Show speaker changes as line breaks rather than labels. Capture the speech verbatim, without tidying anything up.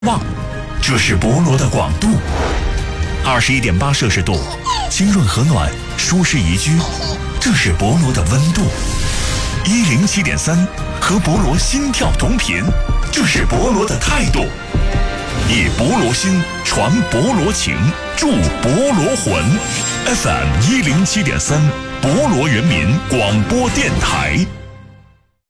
望，这是博罗的广度，二十一点八摄氏度，清润和暖，舒适宜居。这是博罗的温度，一零七点三，和博罗心跳同频。这是博罗的态度，以博罗心传博罗情，助博罗魂。F M 一零七点三，博罗人民广播电台。